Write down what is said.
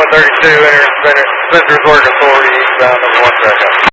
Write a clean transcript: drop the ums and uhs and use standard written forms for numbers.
32, enter Spencer Resort Authority, eastbound, number 1 second.